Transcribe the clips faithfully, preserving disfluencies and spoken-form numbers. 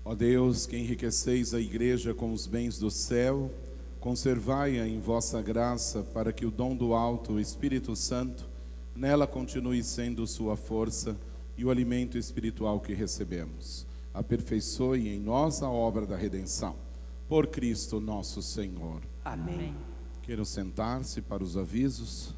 Ó Deus, que enriqueceis a igreja com os bens do céu, conservai-a em vossa graça, para que o dom do alto, o Espírito Santo, nela continue sendo sua força e o alimento espiritual que recebemos. Aperfeiçoe em nós a obra da redenção. Por Cristo nosso Senhor. Amém. Queiram sentar-se para os avisos.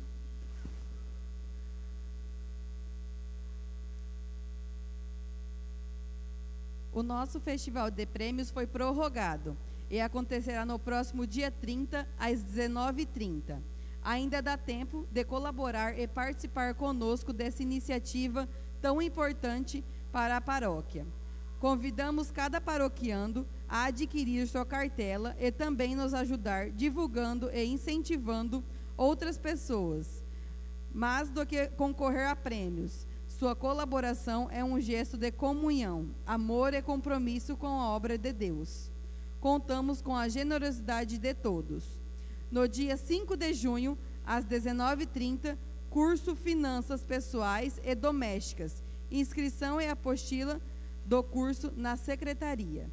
O nosso Festival de Prêmios foi prorrogado e acontecerá no próximo dia trinta, às dezenove e trinta. Ainda dá tempo de colaborar e participar conosco dessa iniciativa tão importante para a paróquia. Convidamos cada paroquiano a adquirir sua cartela e também nos ajudar divulgando e incentivando outras pessoas. Mais do que concorrer a prêmios, sua colaboração é um gesto de comunhão, amor e compromisso com a obra de Deus. Contamos com a generosidade de todos. No dia cinco de junho, às dezenove e trinta, curso Finanças Pessoais e Domésticas. Inscrição e apostila do curso na secretaria.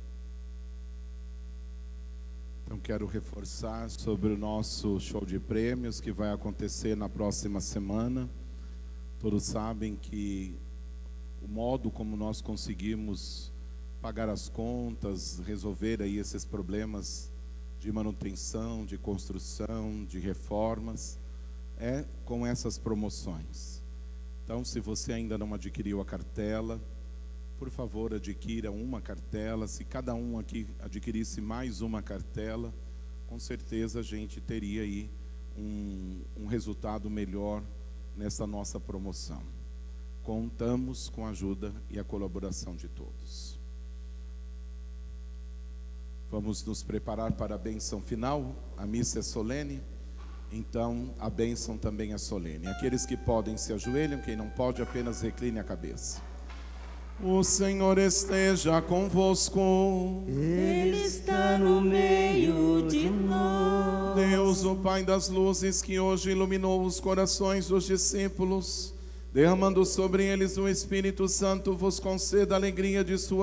Então quero reforçar sobre o nosso show de prêmios que vai acontecer na próxima semana. Todos sabem que o modo como nós conseguimos pagar as contas, resolver aí esses problemas de manutenção, de construção, de reformas, é com essas promoções. Então, se você ainda não adquiriu a cartela, por favor, adquira uma cartela. Se cada um aqui adquirisse mais uma cartela, com certeza a gente teria aí um, um resultado melhor nessa nossa promoção. Contamos com a ajuda e a colaboração de todos. Vamos nos preparar para a bênção final. A missa é solene, então a bênção também é solene. Aqueles que podem se ajoelham, quem não pode apenas recline a cabeça. O Senhor esteja convosco. Ele está no meio de nós. Deus, o Pai das luzes, que hoje iluminou os corações dos discípulos, derramando sobre eles o Espírito Santo, vos conceda a alegria de sua